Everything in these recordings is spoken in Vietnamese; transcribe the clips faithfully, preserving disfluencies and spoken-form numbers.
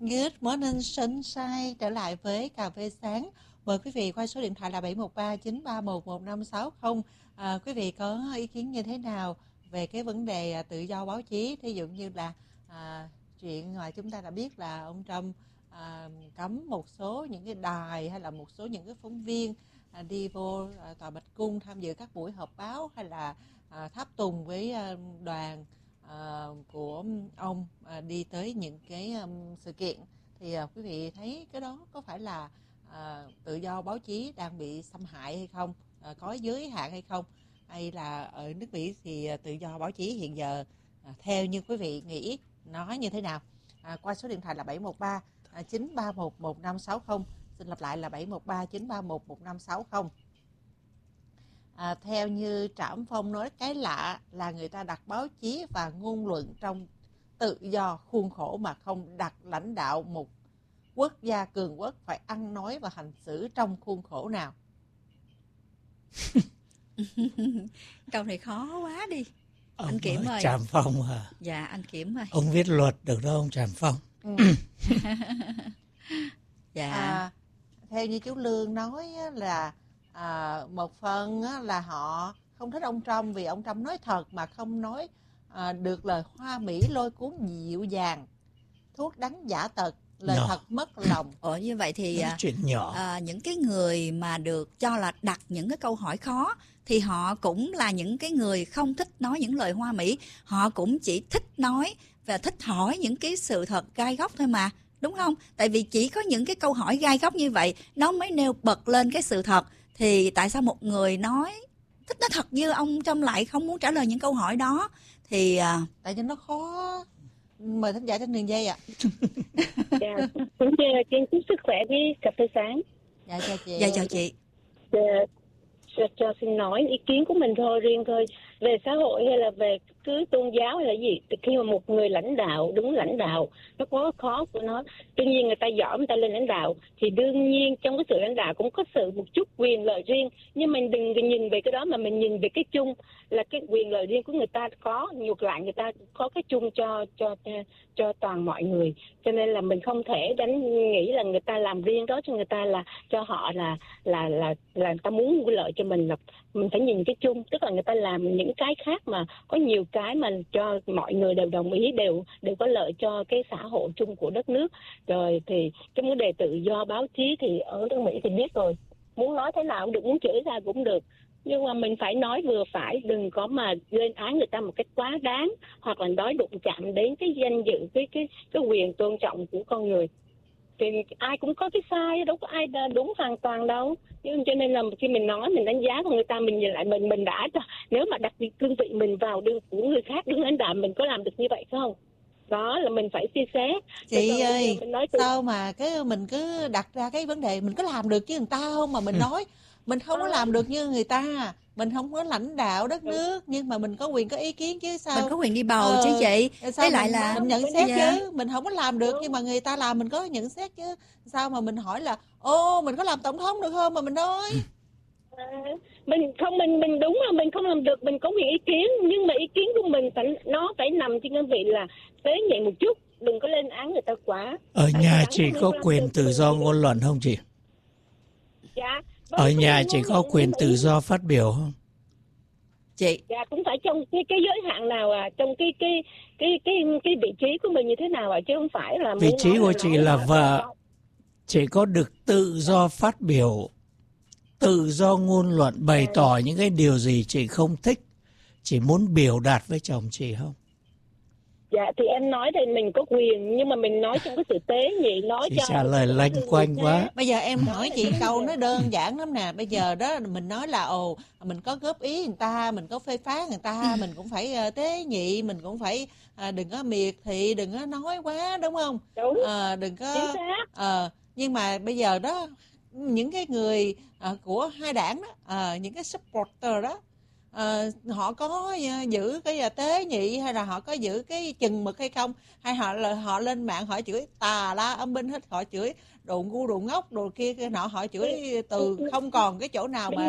Good morning sunshine, trở lại với cà phê sáng. Mời quý vị qua số điện thoại là bảy một ba chín ba một một năm sáu không. À, quý vị có ý kiến như thế nào về cái vấn đề à, tự do báo chí? Thí dụ như là à, chuyện mà chúng ta đã biết là ông Trump à, cấm một số những cái đài hay là một số những cái phóng viên à, đi vô à, tòa Bạch Cung tham dự các buổi họp báo hay là à, tháp tùng với à, đoàn à, của ông à, đi tới những cái um, sự kiện. Thì à, quý vị thấy cái đó có phải là à, tự do báo chí đang bị xâm hại hay không, à, có giới hạn hay không, hay là ở nước Mỹ thì à, tự do báo chí hiện giờ à, theo như quý vị nghĩ nó như thế nào? À, qua số điện thoại là bảy một ba chín ba một một năm sáu không. Xin lặp lại là bảy một ba chín ba một một năm sáu không. À, theo như Trạm Phong nói, cái lạ là người ta đặt báo chí và ngôn luận trong tự do khuôn khổ mà không đặt lãnh đạo một quốc gia cường quốc phải ăn nói và hành xử trong khuôn khổ nào. Câu này khó quá đi. Ông anh Kiểm ơi. Trạm Phong à? Dạ anh Kiểm ơi. Ông viết luật được đâu ông Trạm Phong? Ừ. Dạ. À, theo như chú Lương nói là à, một phần là họ không thích ông Trump vì ông Trump nói thật mà không nói à, được lời hoa mỹ lôi cuốn dịu dàng, thuốc đắng giả tật, lời No. thật mất lòng. Ủa như vậy thì Nói chuyện nhỏ. à, những cái người mà được cho là đặt những cái câu hỏi khó thì họ cũng là những cái người không thích nói những lời hoa mỹ, họ cũng chỉ thích nói và thích hỏi những cái sự thật gai góc thôi mà, đúng không? Tại vì chỉ có những cái câu hỏi gai góc như vậy nó mới nêu bật lên cái sự thật. Thì tại sao một người nói thích nói thật như ông Trump lại không muốn trả lời những câu hỏi đó? Thì à... tại vì nó khó. Mời thính giả trên đường dây ạ. Dạ, cũng xin chúc sức khỏe với cà phê sáng. Dạ chào chị. Dạ chào chị. Dạ, cho, cho xin nói ý kiến của mình thôi, riêng thôi, về xã hội hay là về cứ tôn giáo hay là gì, khi mà một người lãnh đạo đúng lãnh đạo nó có khó của nó. Tuy nhiên người ta giỏi, người ta lên lãnh đạo thì đương nhiên trong cái sự lãnh đạo cũng có sự một chút quyền lợi riêng, nhưng mình đừng nhìn về cái đó mà mình nhìn về cái chung là cái quyền lợi riêng của người ta có, ngược lại người ta có cái chung cho cho cho toàn mọi người. Cho nên là mình không thể đánh nghĩ là người ta làm riêng đó cho người ta là cho họ là là là là người ta muốn lợi cho mình, là mình phải nhìn cái chung, tức là người ta làm những cái khác mà có nhiều cái mà cho mọi người đều đồng ý, đều đều có lợi cho cái xã hội chung của đất nước. Rồi thì cái vấn đề tự do báo chí thì ở nước Mỹ thì biết rồi, muốn nói thế nào cũng được, muốn chửi ra cũng được, nhưng mà mình phải nói vừa phải, đừng có mà lên án người ta một cách quá đáng, hoặc là nói đụng chạm đến cái danh dự, cái cái cái quyền tôn trọng của con người. Thì ai cũng có cái sai, đâu có ai đúng hoàn toàn đâu. Nhưng cho nên là khi mình nói, mình đánh giá của người ta, mình nhìn lại mình mình đã, nếu mà đặt cương vị mình vào đường của người khác đứng lãnh đạo, mình có làm được như vậy không? Đó là mình phải suy xét. Chị ơi, từ... sao mà cái mình cứ đặt ra cái vấn đề mình có làm được chứ người ta không, mà mình nói mình không có làm được như người ta, mình không có lãnh đạo đất nước, nhưng mà mình có quyền có ý kiến chứ sao? Mình có quyền đi bầu ờ, chứ chị. Thế lại mình, là mình nhận xét dạ. chứ, mình không có làm được nhưng mà người ta làm mình có nhận xét chứ. Sao mà mình hỏi là ô mình có làm tổng thống được không mà mình nói? À, mình không mình mình đúng là mình không làm được, mình có quyền ý kiến, nhưng mà ý kiến của mình phải nó phải nằm trên cái vị là tế nhị một chút, đừng có lên án người ta quá. Ở nhà chị có quyền tự do ngôn luận không chị? Dạ. Ở nhà chị có quyền tự do phát biểu không? Chị. Dạ cũng phải trong cái cái giới hạn nào à, trong cái cái cái cái cái vị trí của mình như thế nào à, chứ không phải là vị trí của chị là vợ, chị có được tự do phát biểu, tự do ngôn luận, bày tỏ những cái điều gì chị không thích, chị muốn biểu đạt với chồng chị không? Dạ thì em nói thì mình có quyền, nhưng mà mình nói trong cái sự tế nhị, nói chị cho trả lời lanh quanh quá. Bây giờ em hỏi chị câu nó đơn giản lắm nè. Bây giờ đó mình nói là ồ mình có góp ý người ta, mình có phê phán người ta, mình cũng phải uh, tế nhị, mình cũng phải uh, đừng có miệt thị, đừng có nói quá, đúng không? Đúng. Uh, đừng có uh, nhưng mà bây giờ đó những cái người uh, của hai đảng đó, uh, những cái supporter đó, À, họ có giữ cái tế nhị hay là họ có giữ cái chừng mực hay không, hay họ họ lên mạng họ chửi tà la âm binh hết, họ chửi đồ ngu đồ ngốc đồ kia kia nọ, họ chửi từ không còn cái chỗ nào mà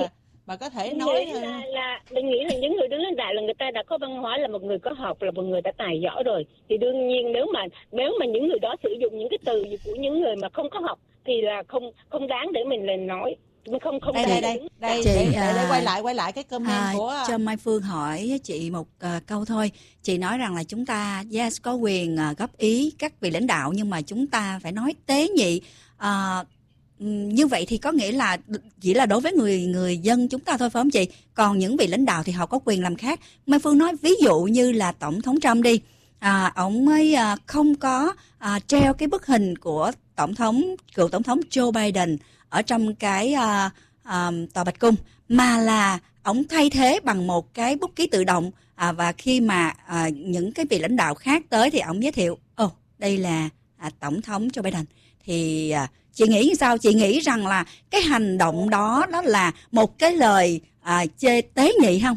mà có thể Mình nói nghĩ là, là mình nghĩ là những người đứng lãnh đạo là người ta đã có văn hóa, là một người có học, là một người đã tài giỏi rồi. Thì đương nhiên nếu mà nếu mà những người đó sử dụng những cái từ của những người mà không có học thì là không không đáng để mình lên nói. Mình không không đây đáng đây để đây đứng- đây Chị, để, để, để à, quay lại quay lại cái comment À, của cho Mai Phương hỏi chị một à, câu thôi. Chị nói rằng là chúng ta yes có quyền à, góp ý các vị lãnh đạo, nhưng mà chúng ta phải nói tế nhị. À, ừm, như vậy thì có nghĩa là chỉ là đối với người người dân chúng ta thôi, phải không chị? Còn những vị lãnh đạo thì họ có quyền làm khác. Mai Phương nói ví dụ như là Tổng thống Trump đi, à, ông ấy à, không có à, treo cái bức hình của tổng thống cựu tổng thống Joe Biden ở trong cái à, à, tòa Bạch Cung, mà là ông thay thế bằng một cái bút ký tự động, à, và khi mà à, những cái vị lãnh đạo khác tới thì ông giới thiệu, ồ, oh, đây là à, tổng thống Joe Biden. Thì à, chị nghĩ sao? Chị nghĩ rằng là cái hành động đó đó là một cái lời à, chê tế nhị không?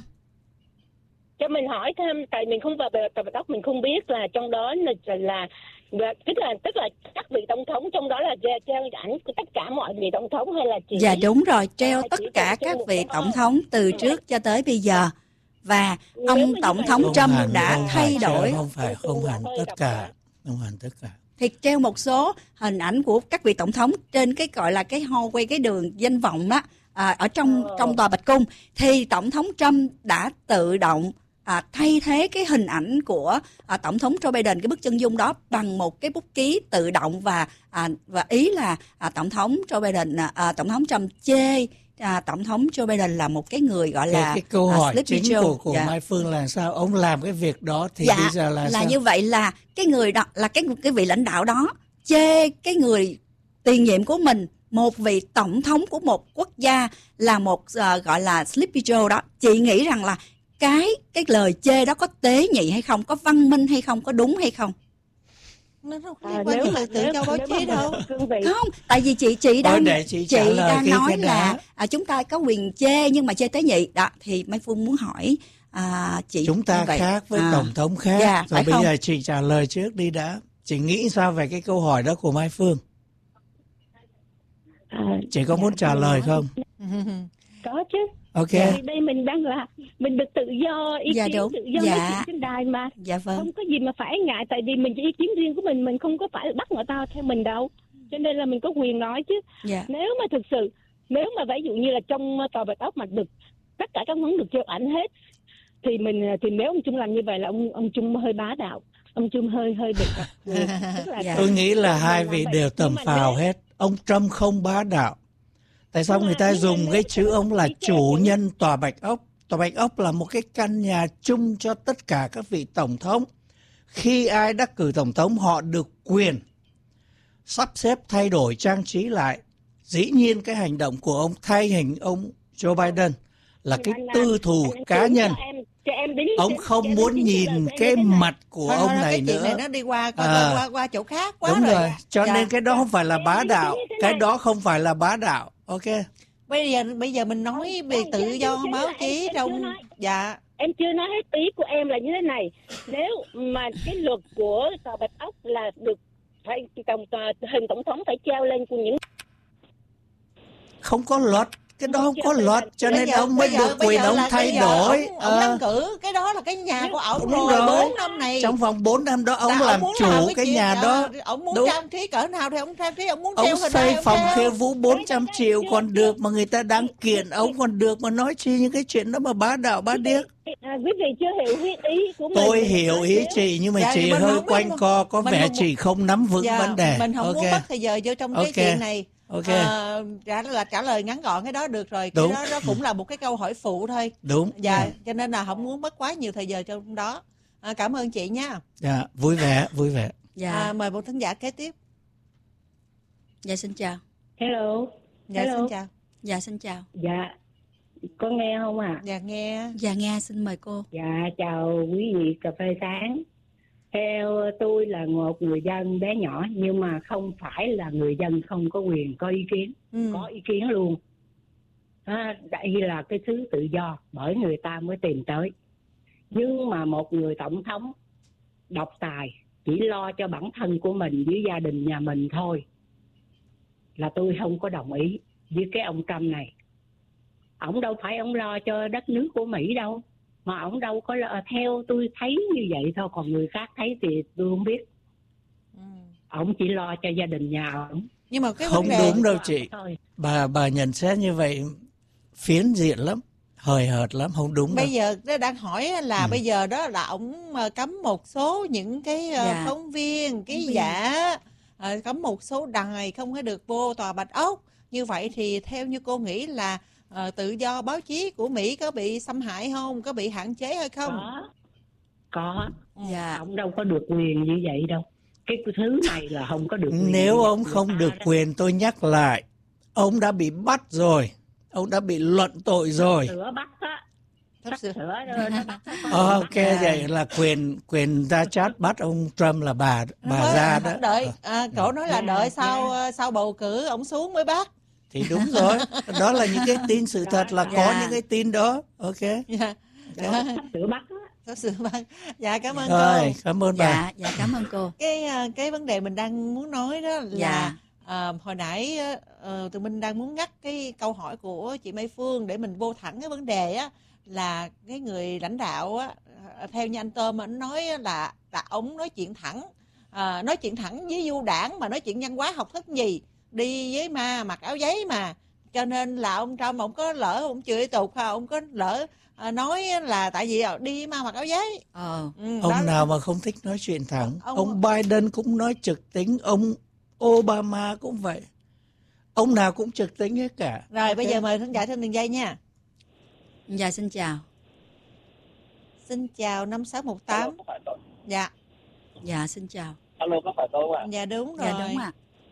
Cho mình hỏi thêm, tại mình không vào tòa Bạch Ốc, mình không biết là trong đó là là là tức là tức là các vị tổng thống trong đó là treo ảnh của tất cả mọi vị tổng thống hay là chỉ Dạ đúng rồi, treo à, tất chỉ cả trên các một vị cái tổng đó. thống từ trước cho tới bây giờ. Và Nếu ông mà như tổng vậy thống thì- không Trump hẳn, đã không thay phải, đổi. không phải không hẳn tất cả, không hẳn tất cả. Thì treo một số hình ảnh của các vị tổng thống trên cái gọi là cái hallway, cái đường danh vọng đó, à, ở trong Ờ. trong tòa Bạch Cung, thì tổng thống Trump đã tự động à, thay thế cái hình ảnh của à, tổng thống Joe Biden, cái bức chân dung đó, bằng một cái bút ký tự động, và à, và ý là à, tổng thống Joe Biden à, tổng thống Trump chê à, tổng thống Joe Biden là một cái người gọi Cái, là cái câu à, hỏi Sleepy chính Joe. của của Dạ. Mai Phương là sao? Ông làm cái việc đó thì Dạ, bây giờ là, là sao? như vậy, là cái người đó là cái cái vị lãnh đạo đó chê cái người tiền nhiệm của mình, một vị tổng thống của một quốc gia, là một uh, gọi là Sleepy Joe đó. Chị nghĩ rằng là cái cái lời chê đó có tế nhị hay không, có văn minh hay không, có đúng hay không? nó không À, liên quan nếu đến mà tự tự nếu, do báo nếu chí mà đâu. mình cương vị Không, tại vì chị chị đang Thôi để chị trả lời đang cái- nói cái đó. là à, chúng ta có quyền chê nhưng mà chê tế nhị đó, thì Mai Phương muốn hỏi à, chị Chúng ta như vậy. khác với À, tổng thống khác. dạ, Rồi phải bây không? giờ chị trả lời trước đi đã. Chị nghĩ sao về cái câu hỏi đó của Mai Phương? à, Chị có dạ, muốn trả mình lời nói- không? Có chứ. Ok. Vì đây mình đang là mình được tự do ý Dạ, kiến, đúng. tự do Dạ. nói chuyện trên đài mà. Dạ vâng. Không có gì mà phải ngại, tại vì mình chỉ ý kiến riêng của mình, mình không có phải bắt người ta theo mình đâu. Cho nên là mình có quyền nói chứ. Dạ. Nếu mà thực sự, nếu mà ví dụ như là trong tòa Bạch Ốc mà được tất cả các vấn được treo ảnh hết, thì mình thì nếu ông Trung làm như vậy là ông ông Trung hơi bá đạo, ông Trung hơi hơi bị đặc quyền. Tức là Dạ. Tôi nghĩ là mình hai làm vị vậy. đều tầm Nhưng mà phào nếu- hết. Ông Trump không bá đạo. Tại sao Nhưng người mà- ta nhưng mà dùng nếu cái mà chữ ông là ý kiến chủ những- nhân tòa Bạch Ốc? Tòa Bạch Ốc là một cái căn nhà chung cho tất cả các vị tổng thống. Khi ai đắc cử tổng thống, họ được quyền sắp xếp thay đổi trang trí lại. Dĩ nhiên cái hành động của ông thay hình ông Joe Biden là cái Anh làm- tư thù anh cá tưởng nhân. cho em- cho em đứng- Ông cho không em muốn đứng nhìn trên lời của em cái như thế này. mặt của Thôi, ông thôi, này cái chuyện nữa. này nó đi qua qua, À. qua qua chỗ khác quá Đúng rồi. rồi, cho Dạ. nên cái đó không phải là bá Em đạo. như thế Cái này. đó không phải là bá đạo. Ok. Bây giờ bây giờ mình nói Không, về không, tự chứ- do chứ báo là em- chí em chưa trong nói. dạ Em chưa nói hết, ý của em là như thế này. Nếu mà cái luật của tòa Bạch Ốc là được phải tổng hình tổng thống phải treo lên của những Không có luật, cái đó không có Bây luật, cho Bây nên giờ- ông mới bây giờ- được bây quyền giờ ông là- thay bây giờ đổi. Ông, ông Ờ, đăng cử, cái đó là cái nhà của ổng Đúng rồi, rồi. bốn năm này. trong vòng bốn năm đó ông Là làm muốn chủ làm cái chuyện nhà đó. Ông muốn Đúng. trang trí cỡ nào thì ông trang trí, ông muốn Ông treo hình xây ai ông phòng treo. khiêu vũ bốn trăm triệu còn được, mà người ta đang kiện ông còn được, mà nói chi những cái chuyện đó mà bá đạo bá điếc. à, quý vị chưa hiểu ý, ý của mình. Tôi Mình hiểu nói ý nếu- chị, nhưng mà Dạ, chị nhưng mình hơi không biết- quanh co, có mình vẻ không- chị không nắm vững Dạ, vấn đề. mình không Ok. muốn mất thời giờ vô trong cái Ok. chuyện này. Ok. À, trả là trả lời ngắn gọn cái đó được rồi. Cái Đúng. đó nó cũng là một cái câu hỏi phụ thôi. Đúng. Dạ, cho nên là không muốn mất quá nhiều thời giờ trong đó. À, cảm ơn chị nha. Dạ, vui vẻ, vui vẻ. Dạ. À, mời một thính giả kế tiếp. Dạ xin chào. Hello. Dạ Hello. xin chào. Dạ xin chào. Dạ. Có nghe không ạ? À? Dạ nghe. Dạ nghe, xin mời cô. Dạ chào quý vị cà phê sáng. Theo tôi là một người dân bé nhỏ, nhưng mà không phải là người dân không có quyền có ý kiến. Ừ. Có ý kiến luôn. À, đây là cái thứ tự do, bởi người ta mới tìm tới. Nhưng mà một người tổng thống độc tài, chỉ lo cho bản thân của mình với gia đình nhà mình thôi, là tôi không có đồng ý với cái ông Trump này. ổng đâu phải ổng lo cho đất nước của Mỹ đâu, mà ổng đâu có lo. Theo tôi thấy như vậy thôi, còn người khác thấy thì tôi không biết. Ừ. Ổng chỉ lo cho gia đình nhà ổng. Nhưng mà cái Không vấn đề đúng đâu chị. Thôi. Bà bà nhận xét như vậy phiến diện lắm, hời hợt lắm, không đúng bây đâu. giờ nó đang hỏi là Ừ. bây giờ đó là ổng ờ, cấm một số những cái ờ, Dạ. phóng viên, ký Phóng viên. giả, ờ, cấm một số đài không có được vô tòa Bạch Ốc. Như vậy thì theo như cô nghĩ là ờ, tự do báo chí của Mỹ có bị xâm hại không, có bị hạn chế hay không? Có, có. Dạ. Ông đâu có được quyền như vậy đâu. Cái thứ này là không có được quyền. Nếu ông Người không ta được đó. quyền, tôi nhắc lại, ông đã bị bắt rồi, ông đã bị luận tội rồi. Sửa bắt á. Sắp Sắp sửa. sửa rồi nó bắt. Ờ, ok, vậy là quyền quyền ra chat bắt ông Trump là bà bà Mới- ra đó. đợi à, cậu nói là Dạ, đợi sau dạ. ờ, sau bầu cử ổng xuống mới bắt. Thì đúng rồi, đó là những cái tin sự thật, là có Dạ. những cái tin đó. Ok. Dạ. Đó, sắp sửa bắt á. Sắp sửa bắt. Dạ cảm ơn Rồi, cô. cảm ơn bà. Dạ, dạ cảm ơn cô. Cái ờ, cái vấn đề mình đang muốn nói đó là Dạ. ờ, hồi nãy ờ, tụi mình đang muốn ngắt cái câu hỏi của chị Mai Phương để mình vô thẳng cái vấn đề á, là cái người lãnh đạo á, ờ, theo như anh Tôm anh nói á, là là ông nói chuyện thẳng, ờ, nói chuyện thẳng với du đảng, mà nói chuyện văn hóa học thức gì, đi với ma mặc áo giấy mà, cho nên là ông Trump ông có lỡ ông chửi tục ha, ông có lỡ ờ, nói là tại vì đi với ma mặc áo giấy. Ờ. Ừ, Ông đó- nào mà không thích nói chuyện thẳng. Ông- Ông Biden cũng nói trực tính, ông Obama cũng vậy. Ông nào cũng trực tính hết cả. Rồi Ok. bây giờ mời thính giả trên đường dây nha. Dạ xin chào. Xin chào năm sáu một tám. Có phải tôi? Dạ, Dạ xin chào. Alo, có phải tôi không ạ? dạ đúng rồi. Dạ đúng ạ.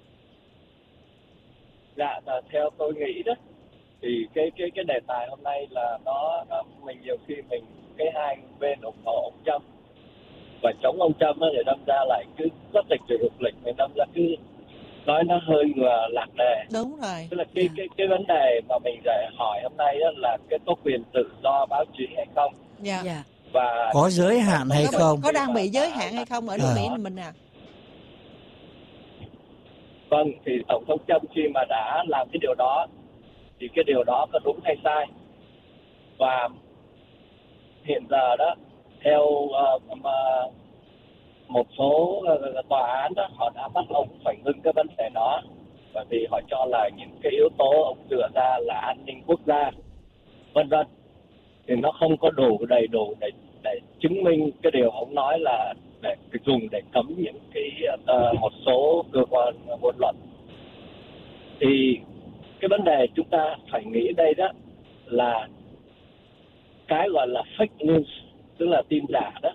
Dạ, là theo tôi nghĩ đó, thì cái cái cái đề tài hôm nay là nó, nó mình nhiều khi mình cái hai bên ủng hộ ông Trump và chống ông Trump á, thì đâm ra lại cứ rất là trừ dục lịch, mình đâm ra cứ nói nó hơi uh, lạc đề. Đúng rồi. Tức là cái Dạ. cái cái vấn đề mà mình sẽ hỏi hôm nay đó là cái có quyền tự do báo chí hay không, Dạ. Dạ. và Có giới hạn hay Có, không? có đang bị giới hạn hay không ở nước À. Mỹ mình à? vâng, thì tổng thống Trump khi mà đã làm cái điều đó thì cái điều đó có đúng hay sai, và hiện giờ đó theo uh, mà một số uh, tòa án đó họ đã bắt ông phải ngưng cái vấn đề đó, bởi vì họ cho là những cái yếu tố ông đưa ra là an ninh quốc gia vân vân, thì nó không có đủ đầy đủ để để chứng minh cái điều ông nói là để dùng để cấm những cái uh, một số cơ quan ngôn luận. Thì cái vấn đề chúng ta phải nghĩ đây đó là cái gọi là fake news, tức là tin giả đó,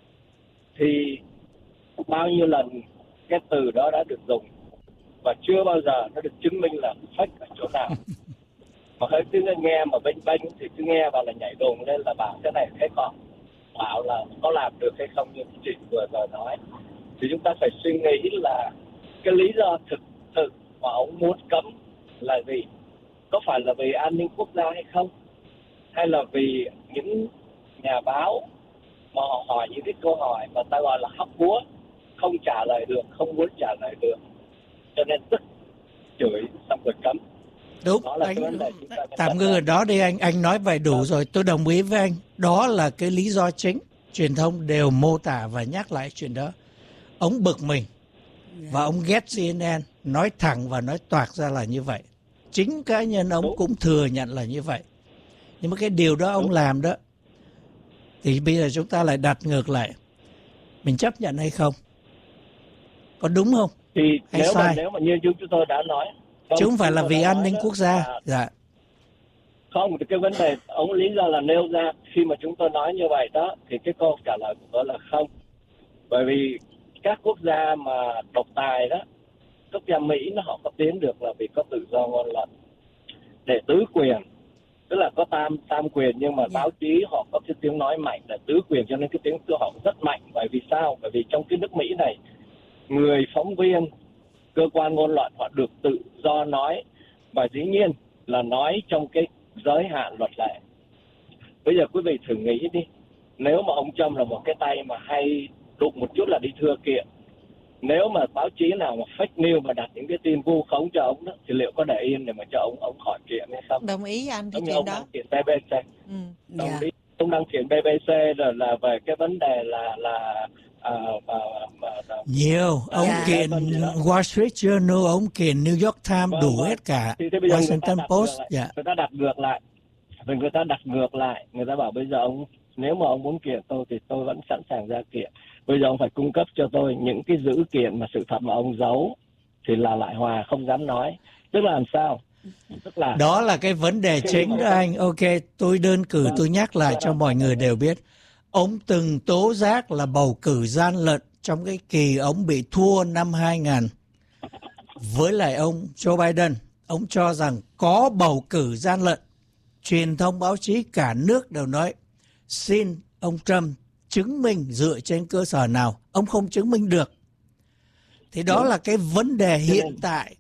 thì bao nhiêu lần cái từ đó đã được dùng và chưa bao giờ nó được chứng minh là fake ở chỗ nào. Mà hơi cứ nghe mà bênh bênh thì cứ nghe vào là nhảy đùng lên là bảo cái này thế còn, bảo là có làm được hay không như chị vừa rồi nói. Thì chúng ta phải suy nghĩ là cái lý do thực sự mà ông muốn cấm là gì? Có phải là vì an ninh quốc gia hay không? Hay là vì những nhà báo mà họ hỏi những cái câu hỏi mà ta gọi là hóc búa, không trả lời được, không muốn trả lời được, cho nên tức chửi xong rồi cấm. Đúng, Đó là anh cái vấn đề chúng ta nên tạm đặt ngưng ra. ở đó đi anh. Anh nói vậy đủ rồi, tôi đồng ý với anh. Đó là cái lý do chính. Truyền thông đều mô tả và nhắc lại chuyện đó. Ông bực mình và ông ghét xê en en, nói thẳng và nói toạc ra là như vậy. Chính cá nhân ông Đúng. cũng thừa nhận là như vậy. Nhưng mà cái điều đó ông Đúng. làm đó, thì bây giờ chúng ta lại đặt ngược lại. Mình chấp nhận hay không? Có đúng không? Thì hay nếu mà sai? nếu mà như chúng tôi đã nói, Chứ không phải là chúng vì tôi đã an nói ninh đó quốc gia. là- Dạ. Không, thì cái vấn đề ông lý do là nêu ra khi mà chúng tôi nói như vậy đó, thì cái câu trả lời của tôi là không. Bởi vì các quốc gia mà độc tài đó, quốc gia Mỹ nó họ có tiến được là vì có tự do ngôn luận. Để tứ quyền, tức là có tam tam quyền, nhưng mà Dạ. báo chí họ có cái tiếng nói mạnh là tứ quyền, cho nên cái tiếng của họ rất mạnh. Bởi vì sao? Bởi vì trong cái nước Mỹ này, người phóng viên, cơ quan ngôn luận họ được tự do nói, và dĩ nhiên là nói trong cái giới hạn luật lệ. Bây giờ quý vị thử nghĩ đi, nếu mà ông Trump là một cái tay mà hay đụng một chút là đi thưa kiện, nếu mà báo chí nào mà fake news mà đặt những cái tin vu khống cho ông đó, thì liệu có để yên để mà cho ông ông khỏi kiện hay không? Đồng ý với anh cái Giống như chuyện ông đó. đang kiện bê bê xê, Ừ. đồng Dạ. ý. Ông đang kiện bê bê xê rồi là về cái vấn đề là là à, à, à, à, Nhiều, ông Dạ. kiện Wall Street Journal, ông kiện New York Times, Vâng, đủ vâng. hết cả. Thì thế bây giờ người ta Washington đặt Post, ngược lại, dạ. người ta đặt ngược lại, rồi người ta đặt ngược lại, người ta bảo bây giờ ông nếu mà ông muốn kiện tôi thì tôi vẫn sẵn sàng ra kiện. Bây giờ ông phải cung cấp cho tôi những cái dữ kiện mà sự thật mà ông giấu thì là lại hòa không dám nói. Tức là làm sao? Tức là Đó là cái vấn đề Cái chính mà- đó anh. Ok, tôi đơn cử, Vâng. tôi nhắc lại Vâng. cho mọi người đều biết. Ông từng tố giác là bầu cử gian lận trong cái kỳ ông bị thua năm hai nghìn với lại ông Joe Biden. Ông cho rằng có bầu cử gian lận. Truyền thông báo chí cả nước đều nói xin ông Trump chứng minh dựa trên cơ sở nào. Ông không chứng minh được. Thì đó là cái vấn đề hiện tại.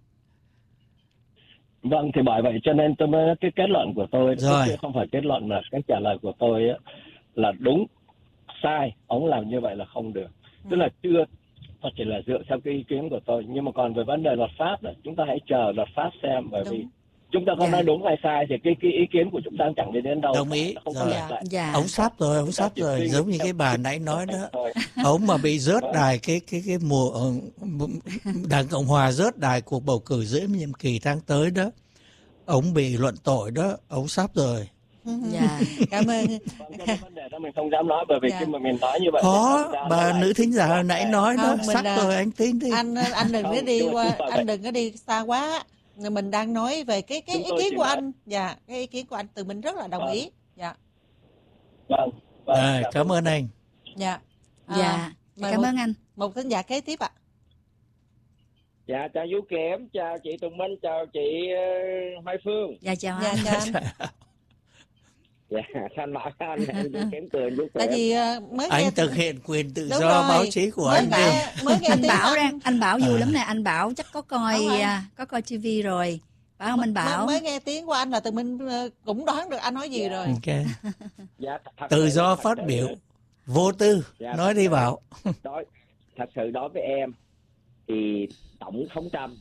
Vâng, thì bởi vậy cho nên tôi mới cái kết luận của tôi, Rồi. chứ không phải kết luận mà cái trả lời của tôi á, là đúng, sai, ông làm như vậy là không được. Tức là chưa, nó chỉ là dựa theo cái ý kiến của tôi. Nhưng mà còn về vấn đề luật pháp đó, chúng ta hãy chờ luật pháp xem, bởi Đúng. vì chúng ta không Dạ. nói đúng hay sai thì cái, cái ý kiến của chúng ta chẳng đi đến đâu. Đồng ý. Nó không có Rồi. lặp lại. Dạ. Ông sắp rồi, ông Chúng ta sắp chỉ rồi. suy nghĩ Giống như theo cái bà cái nãy nói đó. thôi. Ông mà bị rớt Vâng. đài cái cái cái mùa ờ, Đảng Cộng Hòa rớt đài cuộc bầu cử giữa nhiệm kỳ tháng tới đó, ông bị luận tội đó, ông sắp rồi. Dạ. Cảm ơn. Vâng, cái vấn đề đó mình không dám nói, bởi vì Dạ. khi mà mình nói như vậy Có, thì nó bà lại- nữ thính giả hồi nãy nói đó, Không, mình sắp là- rồi, anh tin đi. Anh anh đừng có Không, đi nhưng mà qua, chúng ta anh phải- đừng có đi xa quá. Mình đang nói về cái cái Chúng ý tôi kiến chỉ của nói- anh. Dạ, cái ý kiến của anh từ mình rất là đồng Vâng. ý. Dạ. Vâng, vâng, À, dạ, cảm vâng. ơn anh. Dạ. À, Dạ. mời Cảm một, ơn anh. một thính giả kế tiếp ạ. Dạ, chào Vũ Kiểm, chào chị Tùng Minh, chào chị uh, Mai Phương. Dạ chào Dạ, anh. chào anh. Dạ, anh bảo anh Vũ Kiểm cười Vũ Tại Kiểm. vì ờ, mới Anh nghe thực hiện quyền tự Đúng do rồi. báo chí của mới anh đi. nghe, mới nghe Anh tiếng Bảo ra, anh, anh Bảo vui À. lắm nè, anh Bảo chắc có coi Đúng rồi. à, có coi tivi rồi. Phải không anh Bảo? mới, mới nghe tiếng của anh là từ mình ờ, cũng đoán được anh nói gì Dạ. rồi. Ok. Dạ, thật Tự sự- do thật phát sự- biểu, vô tư, Dạ, nói thật đi sự Bảo. Đối, thật sự đối với em thì Tổng thống Trump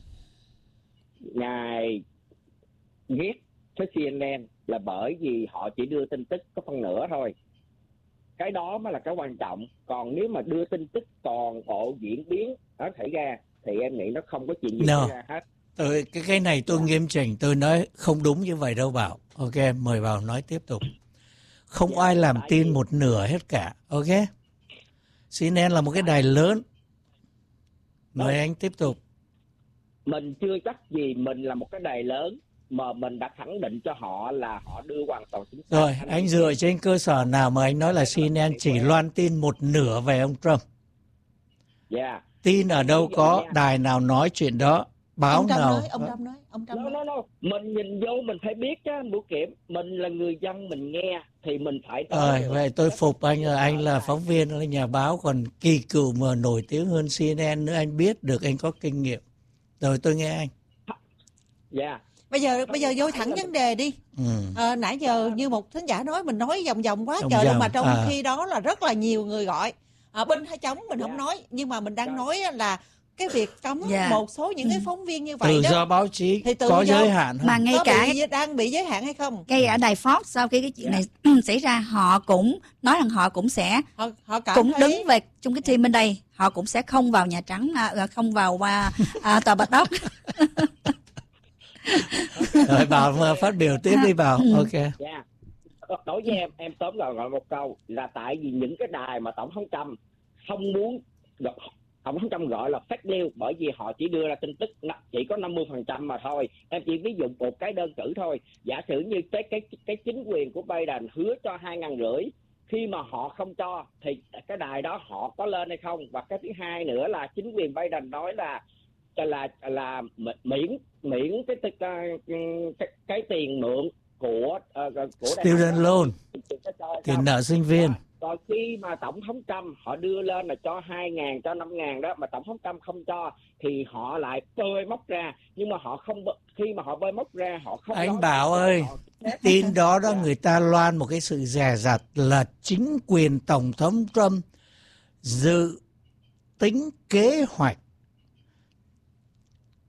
ngài ghét với xê en en là bởi vì họ chỉ đưa tin tức có phân nửa thôi. Cái đó mới là cái quan trọng. Còn nếu mà đưa tin tức toàn bộ diễn biến nó xảy ra thì em nghĩ nó không có chuyện gì No. xảy ra hết. Tôi, cái cái này tôi nghiêm chỉnh, tôi nói không đúng như vậy đâu Bảo. Ok, mời Bảo nói tiếp tục. Không Dạ, ai làm tại tin vì- một nửa hết cả. Ok. xê en en là một cái đài lớn. Mời anh tiếp tục. Mình chưa chắc gì mình là một cái đài lớn mà mình đã khẳng định cho họ là họ đưa hoàn toàn chính xác. Rồi, anh dựa trên cơ sở nào mà anh nói là xê en en chỉ loan tin một nửa về ông Trump? Dạ. Tin ở đâu Ví dụ có nha. đài nào nói chuyện đó? Báo Ông Trump nào? nói, ông Trump nói, ông Trump No, nói. no, no. Mình nhìn vô mình phải biết chứ, Vũ Kiểm. Mình là người dân, mình nghe thì mình phải... Rồi, vậy tôi phục anh rồi. Anh là phóng viên, là nhà báo, còn kỳ cựu mà nổi tiếng hơn xê en en nữa. Anh biết được, anh có kinh nghiệm. Rồi tôi nghe anh. Dạ. Bây giờ bây giờ vô thẳng vấn đề đi. Ừ. Ờ, nãy giờ như một thính giả nói mình nói vòng vòng quá Vòng trời luôn, vòng, mà trong à. khi đó là rất là nhiều người gọi à, bên hay chống mình không Dạ. nói, nhưng mà mình đang Dạ. nói là cái việc cấm Dạ. một số những cái Ừ. phóng viên như vậy Tự đó do báo chí Thì tự có do- giới hạn. Mà hơn. ngay có cả bị, đang bị giới hạn hay không? ngay ở đài Fox sau khi cái chuyện này xảy ra, họ cũng nói rằng họ cũng sẽ Họ họ cảm cũng thấy đứng về chung cái team bên đây, họ cũng sẽ không vào Nhà Trắng, à, không vào à, à, tòa Bạch Ốc. Rồi Bảo mà phát biểu tiếp đi Bảo. Ừ. Ok. Dạ. Đối với em, em tóm gọn gọi một câu là tại vì những cái đài mà Tổng thống Trump không muốn gọi- Tổng thống Trump gọi là fake news, bởi vì họ chỉ đưa ra tin tức n- chỉ có năm mươi phần trăm mà thôi. Em chỉ ví dụ một cái đơn cử thôi. Giả sử như cái cái cái chính quyền của Biden hứa cho hai ngàn rưỡi, khi mà họ không cho thì cái đài đó họ có lên hay không? Và cái thứ hai nữa là chính quyền Biden nói là là là miễn miễn cái cái, cái, cái tiền mượn của uh, của đại Student học. loan, Rồi tiền nợ sinh viên. rồi khi mà Tổng thống Trump họ đưa lên là cho hai ngàn, cho năm ngàn đó, mà Tổng thống Trump không cho thì họ lại bơi móc ra. Nhưng mà họ không, khi mà họ bơi móc ra họ không Anh nói- Bảo ơi, tin đó đó người ta loan một cái sự dè dặt là chính quyền Tổng thống Trump dự tính kế hoạch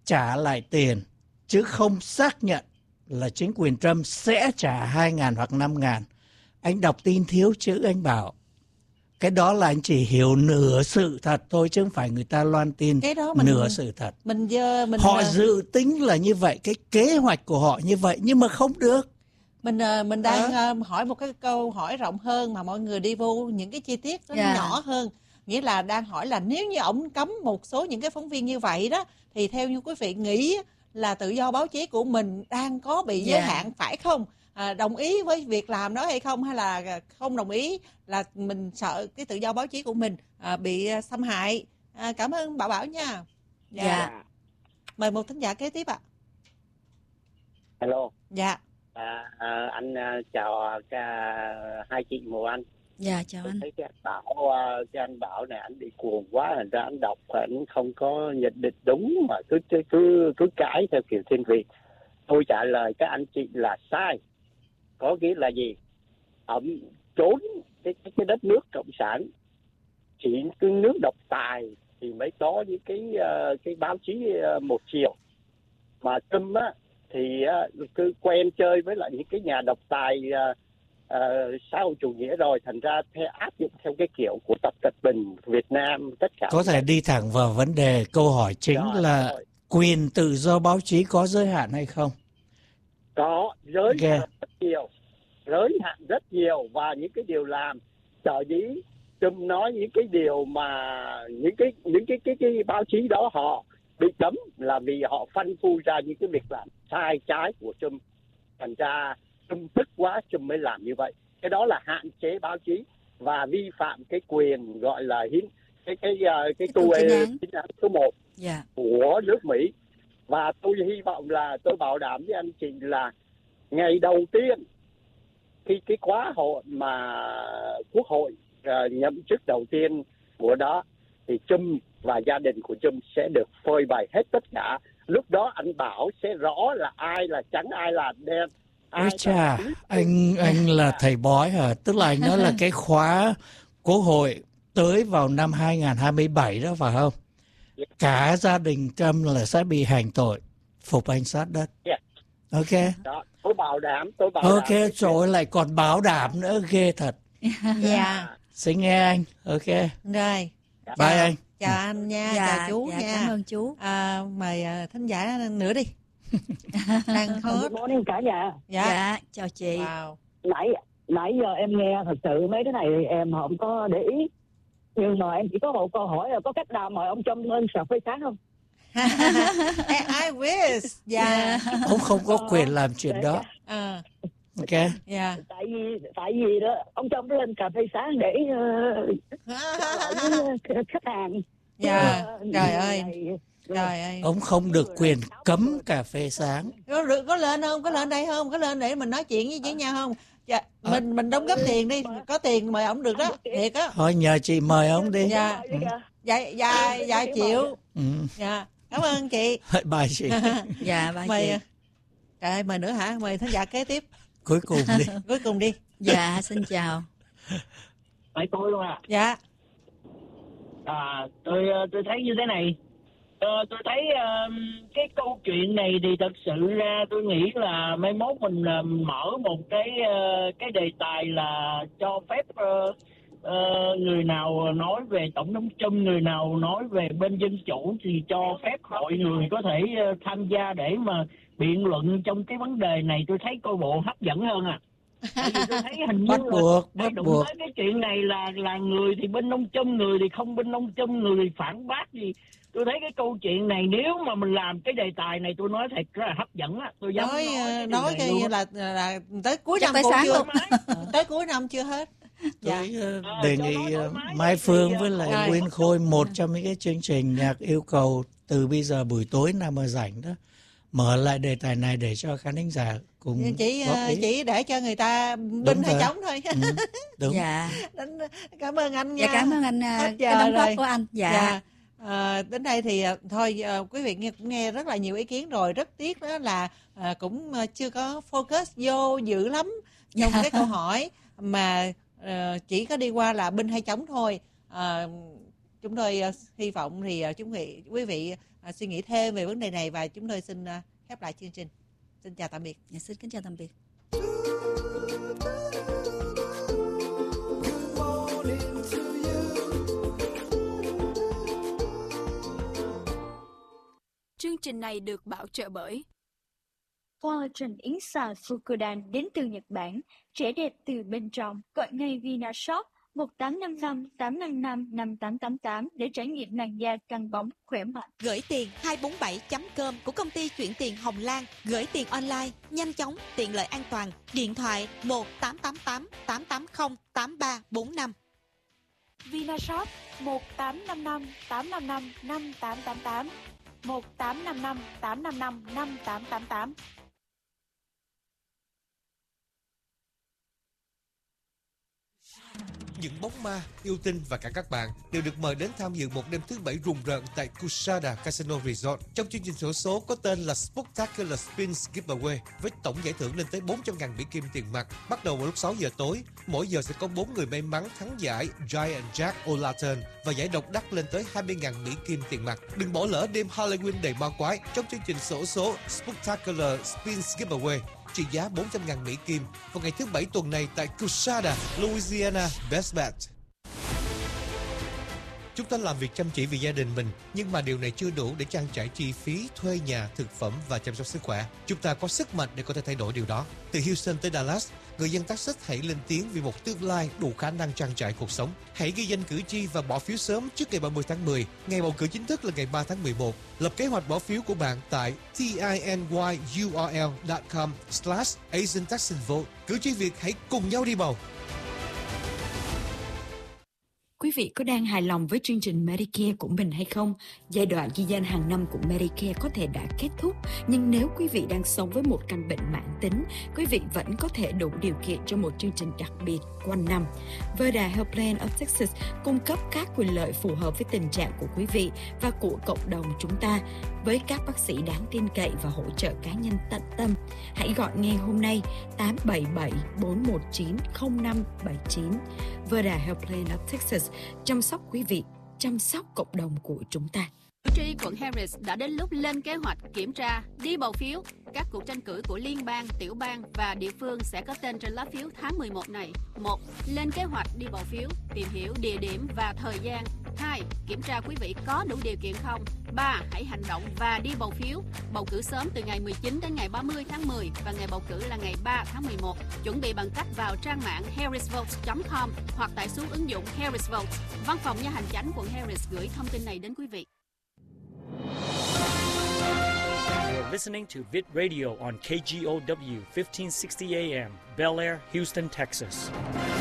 trả lại tiền, chứ không xác nhận là chính quyền Trump sẽ trả hai ngàn hoặc năm ngàn. Anh đọc tin thiếu chữ, anh bảo cái đó là anh chỉ hiểu nửa sự thật thôi, chứ không phải người ta loan tin Cái đó mình, nửa sự thật. Mình, mình, mình họ dự tính là như vậy, cái kế hoạch của họ như vậy, nhưng mà không được. Mình mình đang à. hỏi một cái câu hỏi rộng hơn mà mọi người đi vô những cái chi tiết nó yeah. nhỏ hơn. Nghĩa là đang hỏi là nếu như ổng cấm một số những cái phóng viên như vậy đó, thì theo như quý vị nghĩ là tự do báo chí của mình đang có bị giới yeah. hạn phải không? À, đồng ý với việc làm đó hay không, hay là không đồng ý, là mình sợ cái tự do báo chí của mình à, bị xâm hại. À, cảm ơn Bảo Bảo nha. Dạ. Yeah. Mời một thính giả kế tiếp ạ. À. Hello. Dạ. À, à, anh à, chào à, hai chị Mùa Anh. Dạ chào Tôi anh. thấy cái anh Bảo, à, cái anh Bảo này anh bị cuồng quá, thành ra anh đọc anh không có nhận định đúng mà cứ cứ cứ cãi theo kiểu thiên vị. Tôi trả lời các anh chị là sai. Có nghĩa là gì? Ông trốn cái, cái cái đất nước cộng sản, chỉ cái nước độc tài thì mới có những cái uh, cái báo chí uh, một chiều. Mà Trump á thì uh, cứ quen chơi với lại những cái nhà độc tài uh, uh, xã hội chủ nghĩa rồi, thành ra theo áp dụng theo cái kiểu của Tập Cận Bình, Việt Nam, tất cả. Có thể đi thẳng vào vấn đề, câu hỏi chính rồi, là rồi. Quyền tự do báo chí có giới hạn hay không? Có, giới okay. hạn rất nhiều, giới hạn rất nhiều, và những cái điều làm sở dĩ Trump nói những cái điều mà những cái những cái cái cái báo chí đó họ bị cấm là vì họ phanh phui ra những cái việc làm sai trái của Trump, thành ra Trump tức quá Trump mới làm như vậy. Cái đó là hạn chế báo chí và vi phạm cái quyền gọi là hiến cái cái cái, cái tu chính án số một yeah. của nước Mỹ. Và tôi hy vọng là tôi bảo đảm với anh chị là ngày đầu tiên khi cái khóa hội mà quốc hội uh, nhậm chức đầu tiên của đó thì Trump và gia đình của Trump sẽ được phơi bày hết tất cả. Lúc đó anh Bảo sẽ rõ là ai là trắng, ai là đen. Ôi chà, anh anh là thầy bói hả? Tức là anh nói là cái khóa quốc hội tới vào năm hai không hai bảy đó phải không? Cả gia đình Trump là sẽ bị hành tội phục anh sát đất. Yeah. Ok. Đó, tôi bảo đảm, tôi bảo ok, đảm. Ok, rồi lại còn bảo đảm nữa, ghê thật. Dạ. Yeah. Xin nghe anh. Ok. Rồi. Bye chào, anh. Chào anh nha, dạ, chào chú dạ, nha. Cảm ơn chú. À, mời thính giả nữa đi. Đang hot. Morning cả nhà. Dạ. dạ, chào chị. Wow. Nãy nãy giờ em nghe thật sự mấy cái này em không có để ý. Nhưng mà em chỉ có một câu hỏi là có cách nào mời ông Trump lên cà phê sáng không? I wish. Dạ. Ông không có quyền làm chuyện đó. À. Ok. Dạ. Tại vì tại vì đó ông Trump lên cà phê sáng để uh, khách hàng. Dạ. Trời ơi. Trời ơi. Ông không được quyền cấm cà phê sáng. Có, có lên không? Có lên đây không? Có lên để mình nói chuyện với, với nhau không? Dạ, mình mình đóng góp tiền đi, có tiền mời ông được đó, thiệt á. Thôi nhờ chị mời ông đi. Dạ, ừ. dạ, dạ, dạ chịu. Ừ. Dạ, cảm ơn chị. Bye chị. Dạ, bye mời, chị. Trời ơi, mời nữa hả? Mời thính giả kế tiếp. Cuối cùng đi. Cuối cùng đi. Dạ, xin chào. Phải tôi luôn à? Dạ. À, tôi tôi thấy như thế này. Ờ, tôi thấy uh, cái câu chuyện này thì thật sự ra tôi nghĩ là mai mốt mình uh, mở một cái uh, cái đề tài là cho phép uh, uh, người nào nói về tổng thống Trump, người nào nói về bên dân chủ thì cho phép mọi người có thể uh, tham gia để mà biện luận trong cái vấn đề này. Tôi thấy coi bộ hấp dẫn hơn à. Tại vì tôi thấy hình như bắt buộc, là bắt đụng buộc. tới cái chuyện này là là người thì bên ông Trump, người thì không bên ông Trump, người thì phản bác gì. Tôi thấy cái câu chuyện này nếu mà mình làm cái đề tài này tôi nói thật rất là hấp dẫn á. Tôi dám nói nói, nói cái như là, là tới cuối Chắc năm cũng chưa luôn. tới cuối năm chưa hết. Dạ. Tôi uh, đề nghị uh, Mai Phương với lại rồi. Nguyên Khôi, một trong những cái chương trình nhạc yêu cầu từ bây giờ buổi tối nào mà rảnh đó, mở lại đề tài này để cho khán thính giả cùng chỉ chỉ để cho người ta binh hay chống thôi. Ừ, đúng. Dạ. Cảm ơn anh nha. Dạ, cảm ơn anh Hết cái đóng góp của anh. Dạ. dạ. À, đến đây thì thôi à, quý vị nghe cũng nghe rất là nhiều ý kiến rồi, rất tiếc đó là à, cũng chưa có focus vô dữ lắm trong cái câu hỏi mà à, chỉ có đi qua là binh hay chống thôi. À, chúng tôi uh, hy vọng thì uh, chúng vị, quý vị uh, suy nghĩ thêm về vấn đề này và chúng tôi xin uh, khép lại chương trình. Xin chào tạm biệt. Dạ, xin kính chào tạm biệt. Chương trình này được bảo trợ bởi Collagen Inside Fukudan đến từ Nhật Bản, trẻ đẹp từ bên trong. Gọi ngay Vinashop một tám năm năm tám năm năm năm tám tám tám để trải nghiệm làn da căng bóng khỏe mạnh. Gửi tiền hai bốn bảy chấm com của công ty chuyển tiền Hồng Lan. Gửi tiền online, nhanh chóng, tiện lợi, an toàn. Điện thoại một tám tám tám tám tám không tám ba bốn năm. Vinashop một tám năm năm tám năm năm năm tám tám tám, một tám năm năm tám năm năm năm tám tám tám. Những bóng ma, yêu tinh và cả các bạn đều được mời đến tham dự một đêm thứ bảy rùng rợn tại Kusada Casino Resort. Trong chương trình xổ số có tên là Spectacular Spins Giveaway với tổng giải thưởng lên tới bốn trăm nghìn Mỹ Kim tiền mặt. Bắt đầu vào lúc sáu giờ tối, mỗi giờ sẽ có bốn người may mắn thắng giải Giant Jack O'Lantern và giải độc đắc lên tới hai mươi nghìn Mỹ Kim tiền mặt. Đừng bỏ lỡ đêm Halloween đầy ma quái trong chương trình xổ số Spectacular Spins Giveaway trị giá bốn trăm nghìn Mỹ Kim vào ngày thứ bảy tuần này tại Kusada, Louisiana. Best Bet. Chúng ta làm việc chăm chỉ vì gia đình mình, nhưng mà điều này chưa đủ để trang trải chi phí thuê nhà, thực phẩm và chăm sóc sức khỏe. Chúng ta có sức mạnh để có thể thay đổi điều đó. Từ Houston tới Dallas, người dân Texas hãy lên tiếng vì một tương lai đủ khả năng trang trải cuộc sống. Hãy ghi danh cử tri và bỏ phiếu sớm trước ngày ba mươi tháng mười. Ngày bầu cử chính thức là ngày ba tháng mười một. Lập kế hoạch bỏ phiếu của bạn tại tinyurl dot com slash Asian Texan Vote. Cử tri Việt hãy cùng nhau đi bầu. Quý vị có đang hài lòng với chương trình Medicare của mình hay không? Giai đoạn ghi danh hàng năm của Medicare có thể đã kết thúc, nhưng nếu quý vị đang sống với một căn bệnh mãn tính, quý vị vẫn có thể đủ điều kiện cho một chương trình đặc biệt quanh năm. Verda Health Plan of Texas cung cấp các quyền lợi phù hợp với tình trạng của quý vị và của cộng đồng chúng ta, với các bác sĩ đáng tin cậy và hỗ trợ cá nhân tận tâm. Hãy gọi ngay hôm nay tám bảy bảy bốn một chín không năm bảy chín. Verda Health Plan of Texas, chăm sóc quý vị, chăm sóc cộng đồng của chúng ta. Cử tri quận Harris đã đến lúc lên kế hoạch kiểm tra, đi bầu phiếu. Các cuộc tranh cử của liên bang, tiểu bang và địa phương sẽ có tên trên lá phiếu tháng mười một này. một. Lên kế hoạch đi bầu phiếu, tìm hiểu địa điểm và thời gian. hai. Kiểm tra quý vị có đủ điều kiện không. ba. Hãy hành động và đi bầu phiếu. Bầu cử sớm từ ngày mười chín đến ngày ba mươi tháng mười và ngày bầu cử là ngày ba tháng mười một. Chuẩn bị bằng cách vào trang mạng harris votes chấm com hoặc tải xuống ứng dụng Harris Votes. Văn phòng Nha hành chánh quận Harris gửi thông tin này đến quý vị. You're listening to Vid Radio on K G O W fifteen sixty A M, Bel Air, Houston, Texas.